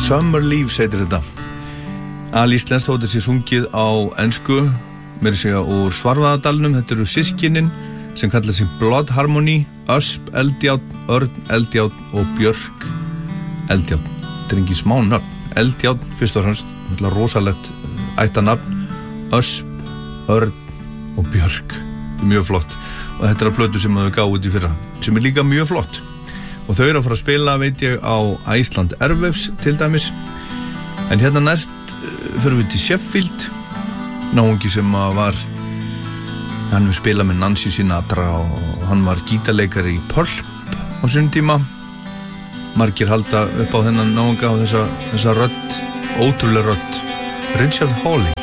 Summer Leaves heitir þetta. Alíslenskt þótt þessi sungið á ensku, meira segja úr Svarfaðardalnum. Þetta eru systkinin sem kalla sig Blood Harmony, Ösp Eldjárn, Örn Eldjárn og Björk Eldjárn. Þetta er engin smá nafn. Eldjárn, fyrst og fremst, þetta er rosalegt ættanafn. Ösp, Örn og Björk. Þetta er mjög flott. Og þetta er að plötu sem þau gáðu út í fyrra, sem er líka mjög flott. Og þau eru að fara að spila, veit ég, á Iceland Airwaves til dæmis. En hérna næst förum við til Sheffield, náungi sem var, hann við spila með Nancy Sinatra og hann var gítarleikari í Pulp á sínum tíma. Margir halda upp á þennan náunga á þessa rödd, ótrúlega rödd, Richard Hawley.